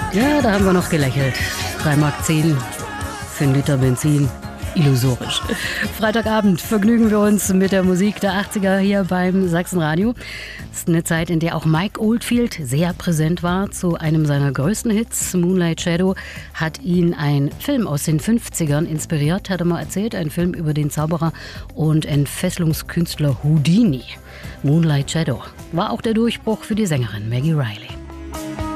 Ja, da haben wir noch gelächelt. 3,10 Mark für einen Liter Benzin. Illusorisch. Freitagabend vergnügen wir uns mit der Musik der 80er hier beim Sachsenradio. Das ist eine Zeit, in der auch Mike Oldfield sehr präsent war. Zu einem seiner größten Hits, Moonlight Shadow, hat ihn ein Film aus den 50ern inspiriert, hat er mal erzählt. Ein Film über den Zauberer und Entfesselungskünstler Houdini. Moonlight Shadow war auch der Durchbruch für die Sängerin Maggie Reilly.